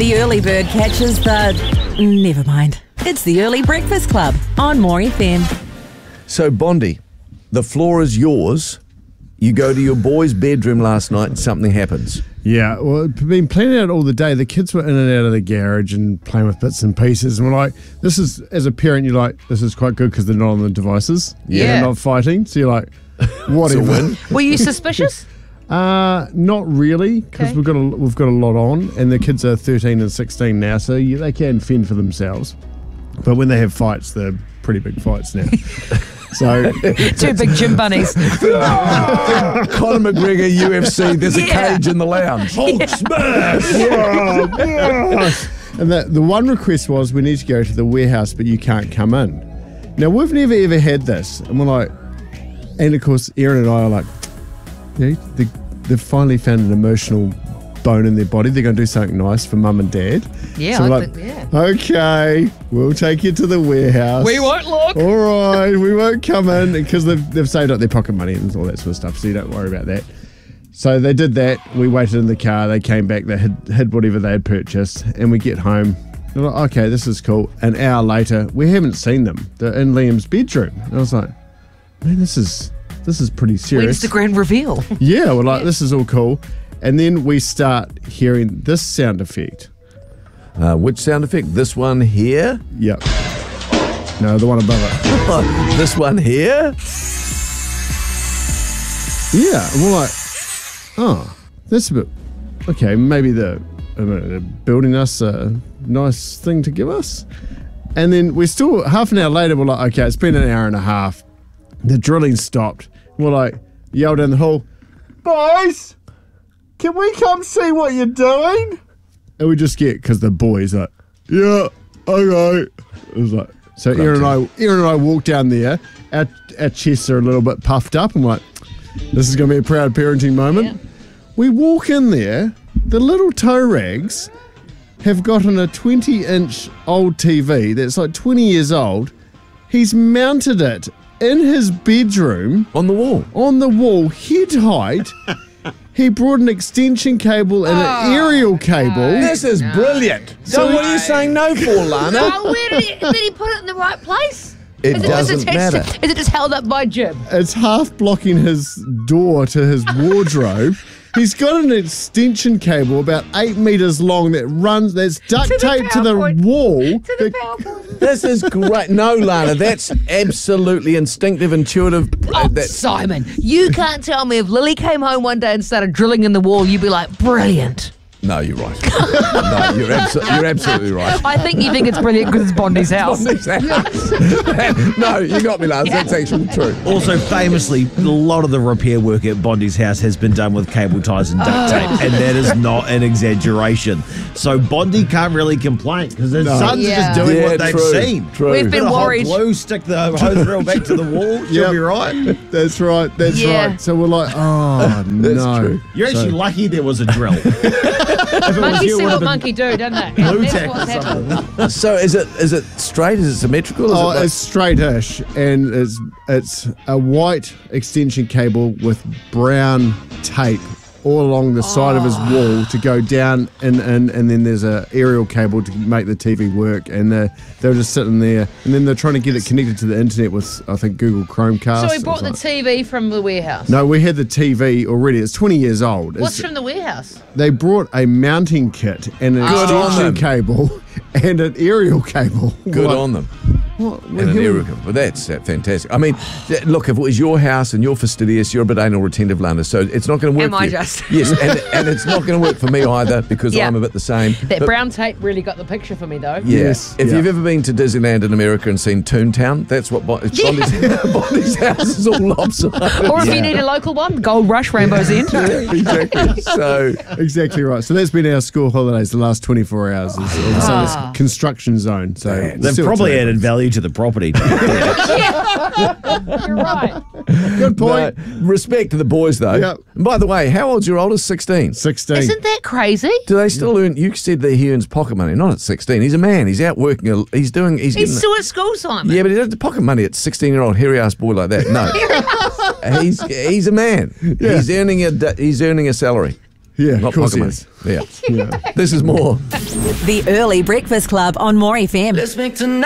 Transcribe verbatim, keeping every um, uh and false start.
The early bird catches the... Never mind. It's the Early Breakfast Club on More F M. So, Bondi, the floor is yours. You go to your boy's bedroom last night and something happens. Yeah, well, I've been planning out all the day. The kids were in and out of the garage and playing with bits and pieces. And we're like, this is, as a parent, you're like, this is quite good because they're not on the devices. Yeah. They're not fighting. So you're like, whatever. Were you suspicious? Uh, not really, because Okay. we've got a, we've got a lot on, and the kids are thirteen and sixteen now, so you, they can fend for themselves. But when they have fights, they're pretty big fights now. So Two big gym bunnies. Conor McGregor, U F C, there's a Yeah. cage in the lounge. Hulk smash! and the, the one request was, we need to go to the warehouse, but you can't come in. Now, we've never ever had this, and we're like, and of course, Erin and I are like, yeah, they, they've finally found an emotional bone in their body. They're going to do something nice for mum and dad. Yeah, so I we're like, think, yeah. okay, we'll take you to the warehouse. We won't look. All right, we won't come in, because they've, they've saved up their pocket money and all that sort of stuff, so you don't worry about that. So they did that. We waited in the car. They came back. They had, had whatever they had purchased, and we get home. They're like, okay, this is cool. An hour later, we haven't seen them. They're in Liam's bedroom. And I was like, man, this is this is pretty serious. When's the grand reveal? Yeah, we're like, this is all cool. And then we start hearing this sound effect. Uh, which sound effect? This one here? Yep. No, the one above it. This one here? Yeah, and we're like, oh, that's a bit, okay, maybe they're, they're building us a nice thing to give us. And then we're still, half an hour later, we're like, okay, it's been an hour and a half. The drilling stopped. We're like, yell down the hall, boys, can we come see what you're doing? And we just get, because the boys like, yeah, okay. It was like, so Erin and I, Erin and I walk down there. Our, our chests are a little bit puffed up, and we're like, this is going to be a proud parenting moment. Yeah. We walk in there, the little toe rags have gotten a twenty-inch old T V that's like twenty years old. He's mounted it in his bedroom On the wall. on the wall, head height. He brought an extension cable and an aerial cable. This is brilliant. So, what are you saying no for, Lana? Oh, where did he, did he put it in the right place? It Is doesn't just attached matter. To, is it just held up by Jim? It's half blocking his door to his wardrobe. He's got an extension cable about eight meters long that runs, that's duct To the taped to the PowerPoint. wall. To the that- PowerPoint. This is great. No, Lana, that's absolutely instinctive, intuitive. Oh, That's Simon, you can't tell me if Lily came home one day and started drilling in the wall, you'd be like, brilliant. No, you're right. No, you're, abso- you're absolutely right. I think you think it's brilliant because it's Bondi's house. No, you got me, Lars. That's actually true. Also, famously, a lot of the repair work at Bondi's house has been done with cable ties and duct tape, and that is not an exaggeration. So Bondi can't really complain because his No. sons Yeah. are just doing Yeah, what they've true, seen. true. We've been Put a hot worried. glue, stick the hose reel back to the wall, she'll Yep. be right. That's right, that's Yeah. right. So we're like, oh, no. true. You're actually So- lucky there was a drill. If it was Monkey you, it see would what have been monkey do, doesn't it? glue That's tack what's or happened. something. So is it is it straight? Is it symmetrical? Is Oh, it like- it's straight-ish, and it's it's a white extension cable with brown tape all along the side of his wall to go down and in, and then there's a aerial cable to make the T V work, and they're, they're just sitting there, and then they're trying to get it connected to the internet with, I think, Google Chromecast. So we or brought the something. T V from the warehouse. No, we had the T V already. It's twenty years old. What's It's- from the warehouse? They brought a mounting kit and an Good on extension them. cable and an aerial cable. Good What- on them. What, And an aerial cable. Well, that's uh, fantastic. I mean, th- look, if it was your house and you're fastidious, you're a bit anal retentive, Lana, so it's not going to work Am for I you. just? Yes, and, and it's not going to work for me either because Yeah. I'm a bit the same. That But- brown tape really got the picture for me, though. Yeah. Yes, If yeah. you've ever been to Disneyland in America and seen Toontown, that's what Bon- it's Bondi's, Bondi's house is all lopsided. Or if you need a local one, Gold Rush, Rainbow's End. Exactly. So, Exactly right. So that's been our school holidays the last twenty-four hours. Is all of a sudden Ah. it's construction zone. So They've still probably two. added value to the property. You're right. Good point. no, respect to the boys, though. Yep. And by the way, how old's your oldest? sixteen. Sixteen. Isn't that crazy? Do they still earn? You said that he earns pocket money. Not at sixteen. He's a man. He's out working. A, he's doing. He's, He's getting- still at school, Simon. Yeah, but he doesn't pocket money at sixteen-year-old hairy-ass boy like that. No, he's he's a man. He's earning a he's earning a salary. Yeah, Not of course pocket he money. is. Yeah. Yeah. This is more. The Early Breakfast Club on More F M. Let's make tonight.